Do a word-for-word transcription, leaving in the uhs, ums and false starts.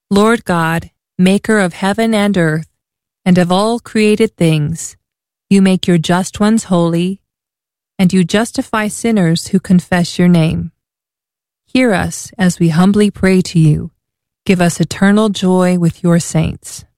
Lord God, maker of heaven and earth, and of all created things, you make your just ones holy, and you justify sinners who confess your name. Hear us as we humbly pray to you. Give us eternal joy with your saints.